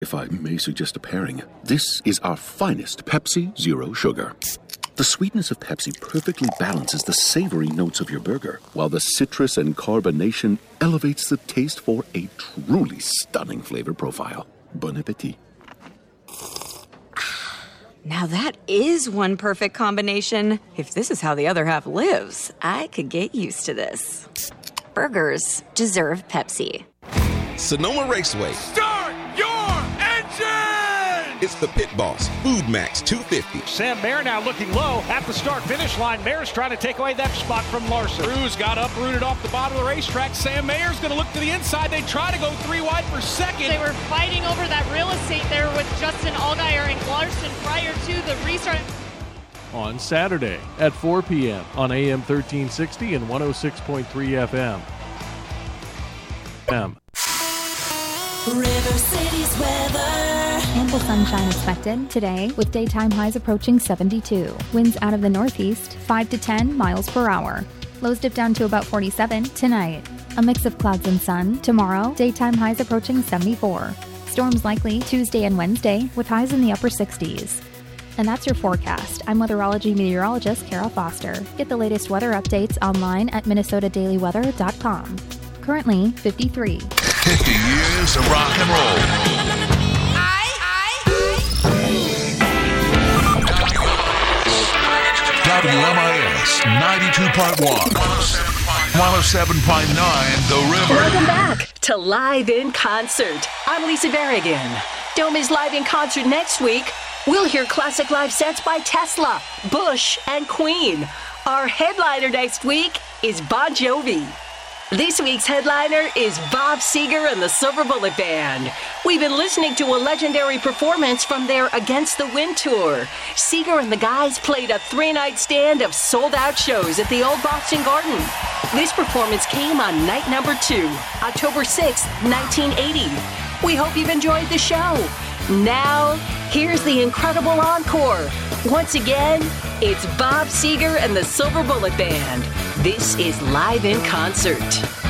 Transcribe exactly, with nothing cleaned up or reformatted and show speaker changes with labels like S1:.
S1: If I may suggest a pairing, this is our finest Pepsi Zero Sugar. The sweetness of Pepsi perfectly balances the savory notes of your burger, while the citrus and carbonation elevates the taste for a truly stunning flavor profile. Bon appetit.
S2: Now that is one perfect combination. If this is how the other half lives, I could get used to this. Burgers deserve Pepsi.
S3: Sonoma Raceway.
S4: Start your engine!
S3: It's the Pit Boss, Food Max two fifty.
S5: Sam Mayer now looking low at the start-finish line. Mayer's trying to take away that spot from Larson.
S4: Cruz got uprooted off the bottom of the racetrack. Sam Mayer's going to look to the inside. They try to go three wide for second.
S6: They were fighting over that real estate there with Justin Allgaier and Larson prior to the restart.
S7: On Saturday at four p.m. on A M thirteen sixty and one oh six point three F M. M.
S8: River City's weather.
S9: Ample sunshine expected today with daytime highs approaching seventy-two. Winds out of the northeast, five to ten miles per hour. Lows dip down to about forty-seven tonight. A mix of clouds and sun. Tomorrow, daytime highs approaching seventy-four. Storms likely Tuesday and Wednesday with highs in the upper sixties. And that's your forecast. I'm weatherology meteorologist Kara Foster. Get the latest weather updates online at minnesota daily weather dot com. Currently fifty-three.
S10: fifty years of rock and roll.
S8: I, I,
S10: I. W M I S ninety-two point one. one oh seven point nine The River.
S11: Welcome back to Live in Concert. I'm Lisa Berrigan. Dome is live in concert next week. We'll hear classic live sets by Tesla, Bush, and Queen. Our headliner next week is Bon Jovi. This week's headliner is Bob Seger and the Silver Bullet Band. We've been listening to a legendary performance from their Against the Wind tour. Seger and the guys played a three-night stand of sold-out shows at the Old Boston Garden. This performance came on night number two, October sixth, nineteen eighty. We hope you've enjoyed the show. Now, here's the incredible encore. Once again, it's Bob Seger and the Silver Bullet Band. This is Live in Concert.